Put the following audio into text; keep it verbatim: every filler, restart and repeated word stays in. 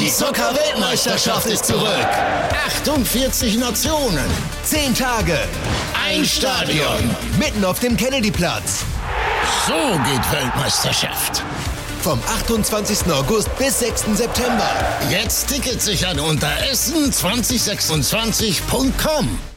Die Zucker-Weltmeisterschaft ist zurück. achtundvierzig Nationen. Zehn Tage. Ein Stadion. Mitten auf dem Kennedyplatz. So geht Weltmeisterschaft. Vom achtundzwanzigsten August bis sechsten September. Jetzt Tickets sichern unter essen zwanzig sechsundzwanzig punkt com.